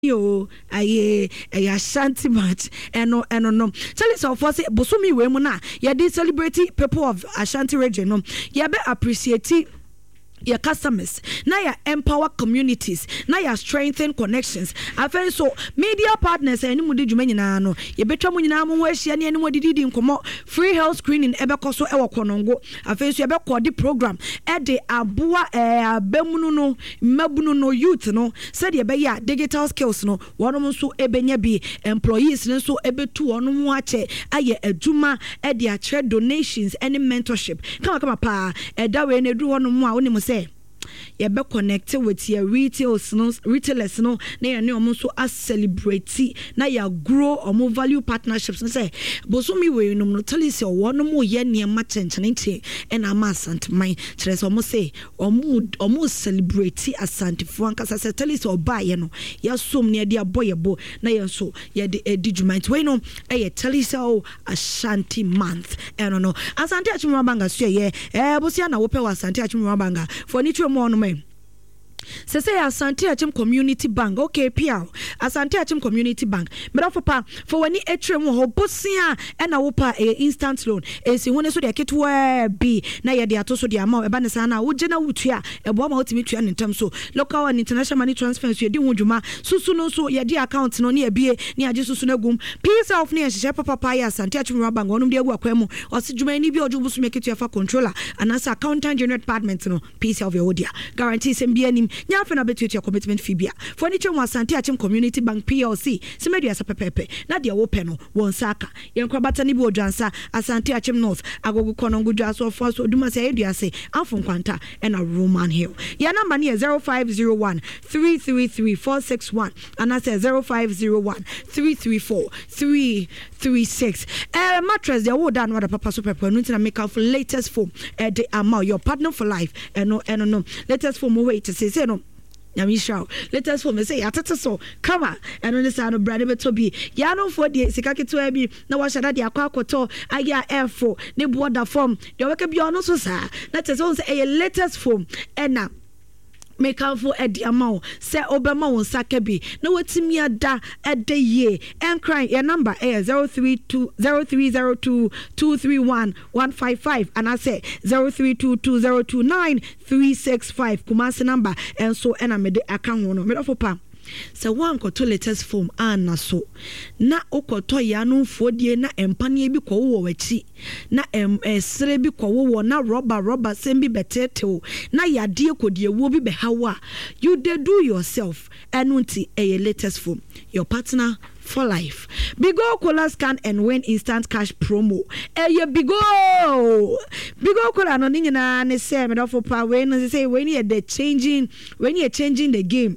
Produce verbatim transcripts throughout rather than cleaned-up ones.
yo aye aye Ashanti match eno eno no tell us of us bosumi we mu na ye dey celebrate people of Ashanti region no ye be appreciate your customers, now your empower communities, now your strengthen connections. I feel so media partners and any mudi na no. You better money na mo weshi any any mudi didi nkomo free health screening ebe koso ewa konongo. I feel so ebe kwa di program ede abua eh abemunu no mabunu no youth no said ebe ya digital skills no wano mso ebe nye bi employees no so ebe tu wano mwache aye eduma ede a trade donations any mentorship. Kama kama pa edawe ne du wano mwa oni mse you be connected with your retailers no retailers no na you know omo so as celebrate na you grow omo value partnerships say bosumi we no no tell us one mo ye niema chenchenche and amasant mine tell us omo say omo omo celebrate asantifo ankasa say tell us oba ye no ya som ne dia boy bo na ye so ye de edijumant we no e tell us oh Ashanti month and no Asante Achimwabanga so ye eh bosia na wo pe wa Asante Achimwabanga for ni mo no me se say Asante Achim Community Bank okay pia Asante Achim Community Bank me for pa for when ni etrem ho bosia e na wo pa e instant loan e si woni so de ketwa bi na ye de atoso de ama e ba ne sa na wo gena wutua e bo ma hotimi tua ne ntam so local and international money transfer so ye di hodwuma susu no so ye di account no ne ebie ne age susu na gum peace of ne hye papa pa ya Asante Achim Bank wonum de agu akwa mu o se dwuma ni bi ojo busu meketua fa controller anasa accountant general department no peace of your odia guarantee sem bi anim nya fe na betu your commitment fee bia for ni twa Asante Achim Community Bank P L C se media sa pepepe na de wo pe no won saka yen kwa bata ni bi odwansa Asante Achim North agogo konongo dwa so for so duma se edua se afon kwanta and a Roman Hill ya number ni zero five zero one three three three four six one and I say zero five zero one three three four three three six eh mattress de wo dan wada papa so pepe no ntina make up for latest foam eh de amount your partner for life eh no eh no no latest foam wait to say say no Yami show. Let us for me say atata so come on and on the sound of brother to be ya no for the sikake to ebi na wa shada de akwa akoto aya air for ne border form de weke bi ono so sa let us say a latest form and na make out for Eddie amount say Obama won sakebi na watimi ada ede ye and crying your number is zero three two zero three zero two two three one one five five and I say zero three two two zero two nine three six five Kumasi number and so and I made the account one me for pa so one ko to latest form ana so na okoto ya no fodie na empane bi ko wo wachi na em esre bi ko wo na rubber rubber sem bi betete na yade kodie wo bi be hawa you dey do yourself enunti e latest form your partner for life. Bigo Cola scan and win instant cash promo. Eh ye Bigo. Bigo Cola no ni na ne say me for power when say when you dey changing when you changing the game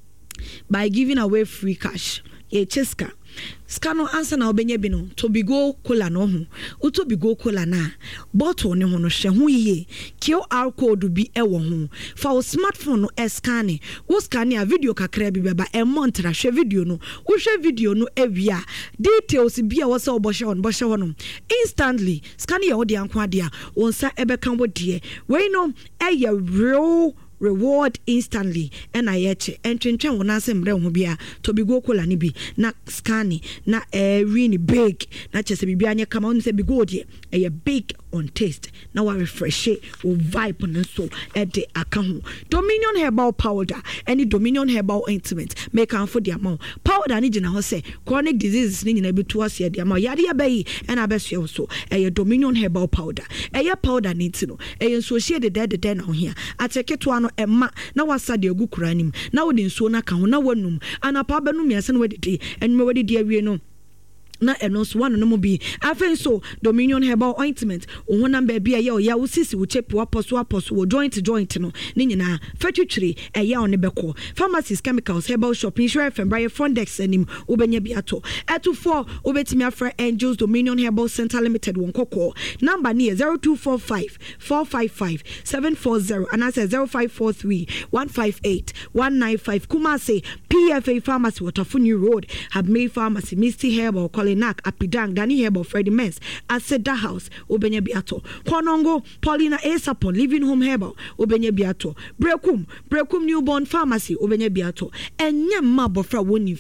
by giving away free cash. Ye cheska. Scano answer na obenye bi no to Bigo Cola no ho. Uto Bigo Cola na bottle ne ho no hwe ho ye. Q R code bi e wo ho. Fa o smartphone no e scan. Wo scan a video kakra bi beba e montra hwe video no. Wo hwe video no e wi a details bi a wo se oboshe on boshe ho no. Instantly scan ye wo de anko ade a wonsa e be kan wo de. We no e ye real reward instantly and I yeche entwentwen wona sembre ho bia to Bigo Cola ni bi na scan na eh really big na chese bibia anya kama on se Bigo de eh big on taste na wa refresh o vibe no so e de aka ho Dominion herbal powder any Dominion herbal ointment make am for the amount powder ni gina ho se chronic diseases ni nyina betu ase de amount yade abai and abeso so eh Dominion herbal powder eh powder ni ti no eh so share de de de na ho hia ateke to ano emma na wasa de agu kuranim na wodi nsuo na ka ho na wanum anapa banum yase no wedidi enme wedidi awie no na enos one no mo bi afen so Dominion herbal ointment o ho number bia ye o ya wo sisi wo chepe wa poso aposo wo joint joint no ni nyina fatwitwiri e ya one beko pharmacies chemicals herbal shop insurance fembraye fondex anim obenya bi ato eto four obetimi afra Angels Dominion Herbal Center Limited won kokko number ni zero two four five four five five seven four zero and I say zero five four three one five eight one nine five Kumasi P F A Pharmacy Waterfuni Road have made pharmacy Misty Herbal College Linak, Apidang, Danny Herbal, Freddie Mens, Aseda House, Obenya Biato, Kwanongo, Paulina Asapon, Living Home Herbal, Obenya Biato, Brekum, Brekum Newborn Pharmacy, Obenya Biato, and Nyam Mabofra Woni